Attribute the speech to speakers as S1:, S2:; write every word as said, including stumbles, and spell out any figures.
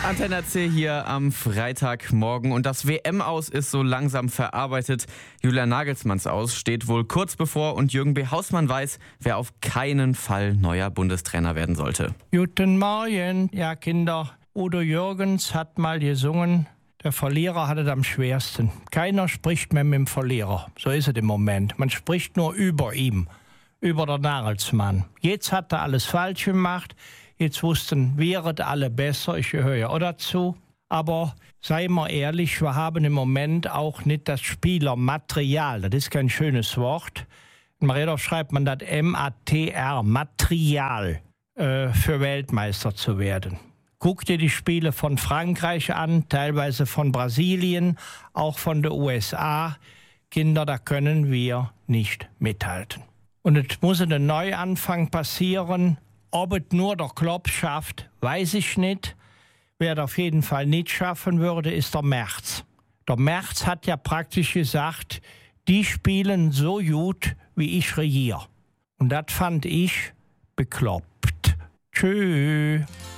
S1: Antenne C hier am Freitagmorgen und das W M-Aus ist so langsam verarbeitet. Julian Nagelsmanns Aus steht wohl kurz bevor und Jürgen B. Hausmann weiß, wer auf keinen Fall neuer Bundestrainer werden sollte.
S2: Guten Morgen, ja Kinder. Udo Jürgens hat mal gesungen, der Verlierer hat es am schwersten. Keiner spricht mehr mit dem Verlierer. So ist es im Moment. Man spricht nur über ihm, über den Nagelsmann. Jetzt hat er alles falsch gemacht. Jetzt wussten wir es alle besser, ich gehöre ja auch dazu. Aber seien wir ehrlich, wir haben im Moment auch nicht das Spielermaterial. Das ist kein schönes Wort. In Maredorf schreibt man das M A T R, Material, äh, für Weltmeister zu werden. Guck dir die Spiele von Frankreich an, teilweise von Brasilien, auch von der U S A. Kinder, da können wir nicht mithalten. Und es muss ein Neuanfang passieren. Ob es nur der Klopp schafft, weiß ich nicht. Wer es auf jeden Fall nicht schaffen würde, ist der Merz. Der Merz hat ja praktisch gesagt, die spielen so gut, wie ich regiere. Und das fand ich bekloppt. Tschüss.